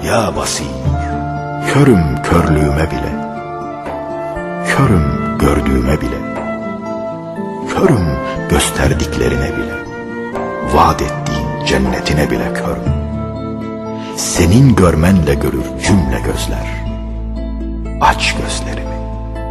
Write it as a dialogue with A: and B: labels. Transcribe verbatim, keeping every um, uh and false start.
A: Ya basir, körüm körlüğüme bile, körüm gördüğüme bile, körüm gösterdiklerine bile, vaat ettiğin cennetine bile körüm. Senin görmenle görür cümle gözler, aç gözler.